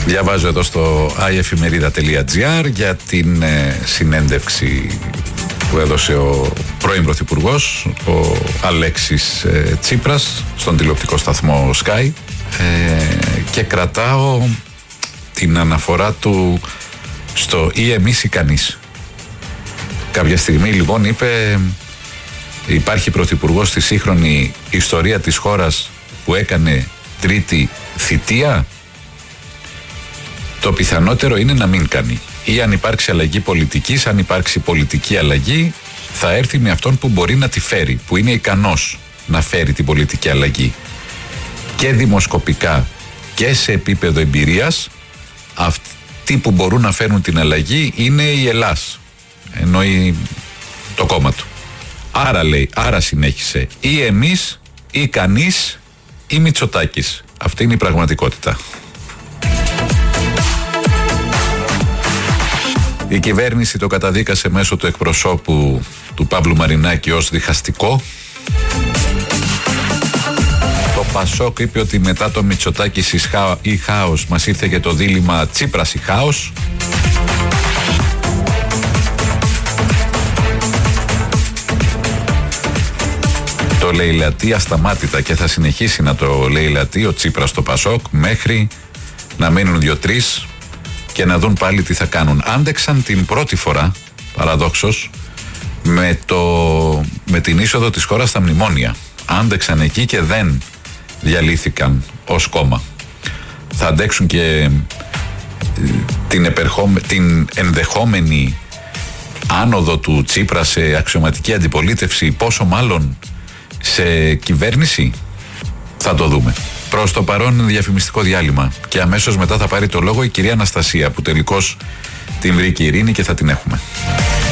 Διαβάζω εδώ στο iefemerida.gr για την συνέντευξη που έδωσε ο πρώην Πρωθυπουργός, ο Αλέξης Τσίπρας, στον τηλεοπτικό σταθμό Sky, και κρατάω την αναφορά του στο ή εμείς ή κανείς. Κάποια στιγμή λοιπόν είπε, υπάρχει πρωθυπουργός στη σύγχρονη ιστορία της χώρας που έκανε τρίτη θητεία. Το πιθανότερο είναι να μην κάνει. Ή αν υπάρξει αλλαγή πολιτικής, αν υπάρξει πολιτική αλλαγή, θα έρθει με αυτόν που μπορεί να τη φέρει, που είναι ικανός να φέρει την πολιτική αλλαγή. Και δημοσκοπικά και σε επίπεδο εμπειρίας, αυτοί που μπορούν να φέρουν την αλλαγή είναι η Ελλάς. Εννοεί το κόμμα του. Άρα λέει, άρα συνέχισε, ή εμείς ή κανείς ή Μητσοτάκης. Αυτή είναι η πραγματικότητα. Η κυβέρνηση το καταδίκασε μέσω του εκπροσώπου του Παύλου Μαρινάκη ως διχαστικό. Το Πασόκ είπε ότι μετά το Μητσοτάκη ή χάος μας ήρθε και το δίλημμα Τσίπρας ή χάος. Το λαιλατεί ασταμάτητα και θα συνεχίσει να το λαιλατεί ο Τσίπρας στο Πασόκ μέχρι να μείνουν 2-3 και να δουν πάλι τι θα κάνουν. Άντεξαν την πρώτη φορά, παραδόξως, με την είσοδο της χώρας στα μνημόνια. Άντεξαν εκεί και δεν διαλύθηκαν ως κόμμα. Θα αντέξουν και την ενδεχόμενη άνοδο του Τσίπρα σε αξιωματική αντιπολίτευση, πόσο μάλλον σε κυβέρνηση. Θα το δούμε. Προς το παρόν διαφημιστικό διάλειμμα και αμέσως μετά θα πάρει το λόγο η κυρία Αναστασία, που τελικώς την βρήκε η Ειρήνη και θα την έχουμε.